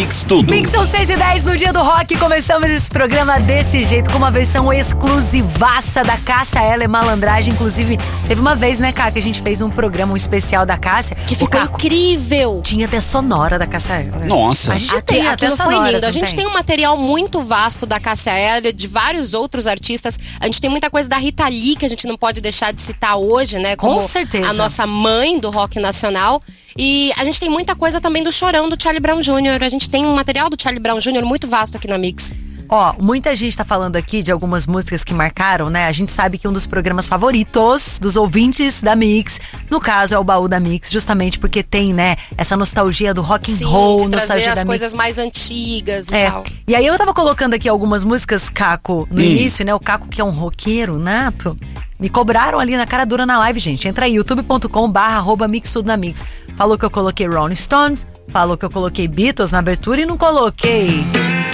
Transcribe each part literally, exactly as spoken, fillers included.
Mix Tudo. Mix são seis e dez no dia do rock. Começamos esse programa desse jeito, com uma versão exclusivaça da Cássia Eller Malandragem. Inclusive, teve uma vez, né, cara, que a gente fez um programa um especial da Cássia. Que ficou incrível. Tinha até sonora da Cássia Eller. Nossa. A gente Aqui, tem até aquilo foi sonoras, lindo. A gente tem? tem um material muito vasto da Cássia Eller, de vários outros artistas. A gente tem muita coisa da Rita Lee que a gente não pode deixar de citar hoje, né? Como Com certeza. a nossa mãe do rock nacional. E a gente tem muita coisa também do Chorão, do Charlie Brown Júnior A gente tem um material do Charlie Brown Júnior muito vasto aqui na Mix. Ó, muita gente tá falando aqui de algumas músicas que marcaram, né? A gente sabe que um dos programas favoritos dos ouvintes da Mix, no caso, é o Baú da Mix, justamente porque tem, né, essa nostalgia do rock and Sim, roll, de trazer nostalgia as da coisas Mix. mais antigas e É. tal. E aí eu tava colocando aqui algumas músicas, Caco, no Hum. início, né? O Caco, que é um roqueiro nato. Me cobraram ali na cara dura na live, gente. Entra aí, youtube ponto com barra arroba mix tudo na mix. Falou que eu coloquei Rolling Stones, falou que eu coloquei Beatles na abertura e não coloquei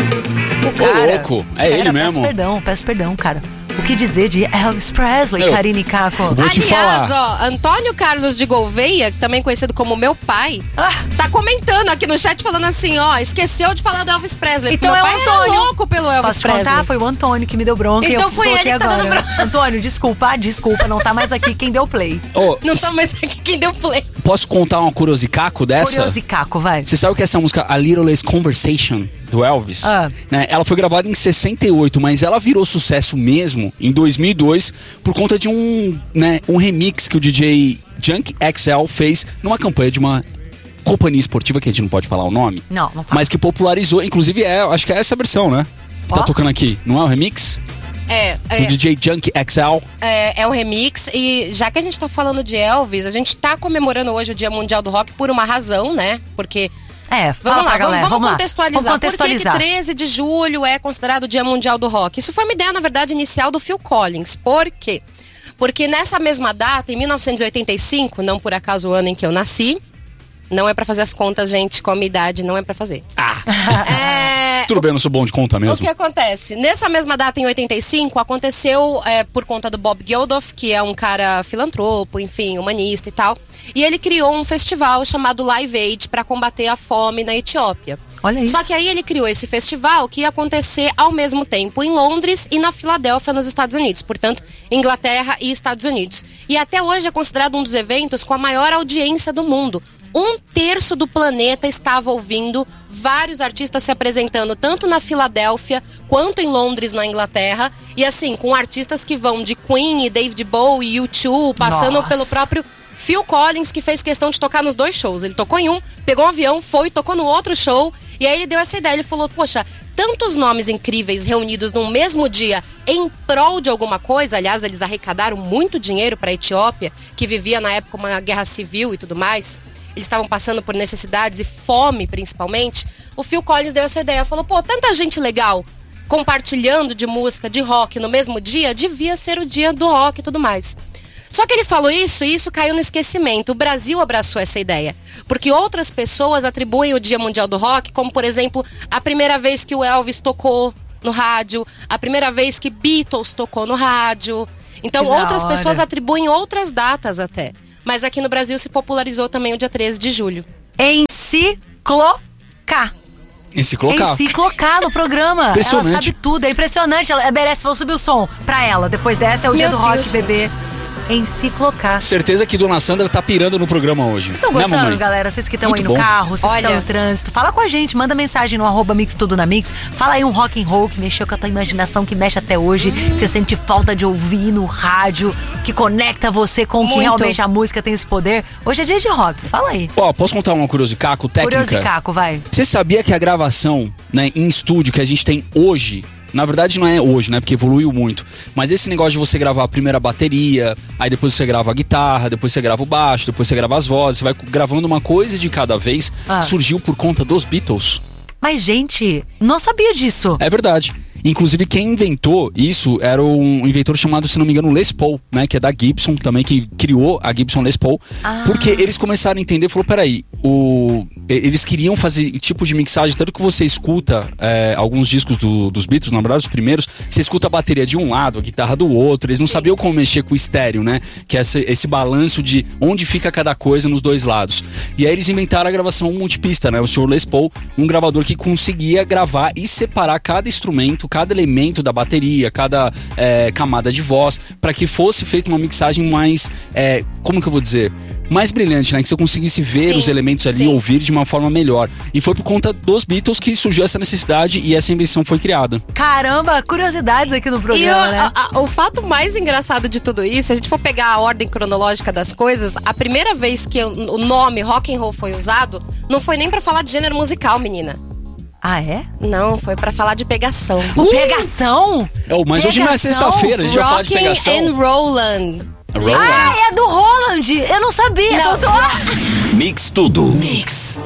o cara. Ô, louco, é ele Peço mesmo. perdão, peço perdão, cara. O que dizer de Elvis Presley, Eu- Karine e Caco? Vou te Aliás, falar. ó, Antônio Carlos de Gouveia, também conhecido como meu pai, Ah. tá comentando aqui no chat falando assim, ó, esqueceu de falar do Elvis Presley. Então meu é o pai Antônio. era louco pelo Elvis Posso te Presley. contar? Foi o Antônio que me deu bronca. e Então eu foi coloquei ele que tá agora. dando bronca. Antônio, desculpa, desculpa, não tá mais aqui quem deu play. Ô, Não tá mais aqui quem deu play. posso contar uma curiosicaco dessa? Curioso e Caco, vai. Você sabe que essa música, A Little Less Conversation, do Elvis, Ah. né, ela foi gravada em sessenta e oito, mas ela virou sucesso mesmo em dois mil e dois por conta de um, né, um remix que o D J Junk X L fez numa campanha de uma companhia esportiva, que a gente não pode falar o nome, Não, não fala. mas que popularizou, inclusive é, acho que é essa versão, né? Que tá Ó. tocando aqui, não é o remix? É, Do é, D J Junk X L. é, é o remix. E já que a gente tá falando de Elvis, a gente tá comemorando hoje o Dia Mundial do Rock por uma razão, né? Porque... É, fala Vamos lá, pra galera, vamos, vamos lá. contextualizar. Vamos contextualizar. Por que que treze de julho é considerado o Dia Mundial do Rock? Isso foi uma ideia, na verdade, inicial do Phil Collins. Por quê? Porque nessa mesma data, em mil novecentos e oitenta e cinco, não por acaso o ano em que eu nasci, não é pra fazer as contas, gente, com a minha idade, não é pra fazer. Ah, É, tudo bem, eu não sou bom de conta o mesmo. que acontece? Nessa mesma data, em oitenta e cinco, aconteceu é, por conta do Bob Geldof, que é um cara filantropo, enfim, humanista e tal. E ele criou um festival chamado Live Aid para combater a fome na Etiópia. Olha isso. Só que aí ele criou esse festival que ia acontecer ao mesmo tempo em Londres e na Filadélfia, nos Estados Unidos. Portanto, Inglaterra e Estados Unidos. E até hoje é considerado um dos eventos com a maior audiência do mundo. Um terço do planeta estava ouvindo vários artistas se apresentando, tanto na Filadélfia quanto em Londres, na Inglaterra. E assim, com artistas que vão de Queen e David Bowie e U dois, passando Nossa. pelo próprio Phil Collins, que fez questão de tocar nos dois shows. Ele tocou em um, pegou um avião, foi, tocou no outro show. E aí ele deu essa ideia, ele falou, poxa, tantos nomes incríveis reunidos num mesmo dia em prol de alguma coisa. Aliás, eles arrecadaram muito dinheiro para a Etiópia, que vivia na época uma guerra civil e tudo mais. Eles estavam passando por necessidades e fome, principalmente. O Phil Collins deu essa ideia, falou, pô, tanta gente legal compartilhando de música, de rock no mesmo dia, devia ser o dia do rock e tudo mais. Só que ele falou isso e isso caiu no esquecimento. O Brasil abraçou essa ideia. Porque outras pessoas atribuem o Dia Mundial do Rock, como, por exemplo, a primeira vez que o Elvis tocou no rádio, a primeira vez que Beatles tocou no rádio. Então, Que da outras hora. pessoas atribuem outras datas até. Mas aqui no Brasil se popularizou também o dia treze de julho. Enciclocar. Enciclocar. Enciclocar no programa. Ela Impressionante. sabe tudo, é impressionante. Ela merece, vou subir o som pra ela. Depois dessa é o dia Meu do rock, Deus, bebê. Enciclocar. Certeza que Dona Sandra tá pirando no programa hoje. Vocês estão Né, gostando, mamãe? galera? Vocês que estão aí Muito no bom. carro, vocês que Olha. estão no trânsito. Fala com a gente, manda mensagem no arroba Mix Tudo na Mix. Fala aí um rock and roll que mexeu com a tua imaginação, que mexe até hoje. Que você sente falta de ouvir no rádio, que conecta você com o que Muito. realmente a música tem esse poder. Hoje é dia de rock, fala aí. Ó, posso contar uma curiosidade técnica? Curiosicaco, vai. Você sabia que a gravação, né, em estúdio que a gente tem hoje, na verdade não é hoje, né, porque evoluiu muito, mas esse negócio de você gravar a primeira bateria, aí depois você grava a guitarra, depois você grava o baixo, depois você grava as vozes, você vai gravando uma coisa de cada vez, Ah. surgiu por conta dos Beatles. Mas, gente, não sabia disso. É verdade. Inclusive, quem inventou isso era um inventor chamado, se não me engano, Les Paul, né? Que é da Gibson também, que criou a Gibson Les Paul. Ah. Porque eles começaram a entender, falou, peraí, o... eles queriam fazer tipo de mixagem, tanto que você escuta é, alguns discos do, dos Beatles, na verdade, os primeiros, você escuta a bateria de um lado, a guitarra do outro, eles não Sim. sabiam como mexer com o estéreo, né? Que é esse, esse balanço de onde fica cada coisa nos dois lados. E aí eles inventaram a gravação multipista, né? O senhor Les Paul, um gravador que conseguia gravar e separar cada instrumento, cada elemento da bateria, cada é, camada de voz, para que fosse feita uma mixagem mais, é, como que eu vou dizer? Mais brilhante, né? Que você conseguisse ver Sim, os elementos ali, sim. ouvir de uma forma melhor. E foi por conta dos Beatles que surgiu essa necessidade e essa invenção foi criada. Caramba, curiosidades aqui no programa, E o, né? a, a, o fato mais engraçado de tudo isso, se a gente for pegar a ordem cronológica das coisas, a primeira vez que o, o nome rock and roll foi usado, não foi nem pra falar de gênero musical, menina. Ah, é? Não, foi pra falar de pegação. O pegação? É, mas hoje não é Pegação? sexta-feira, a gente vai falar de Rockin' pegação. and Roland. Roland. Ah, é do Roland! Eu não sabia! Não. Então, só... Mix Tudo. Mix.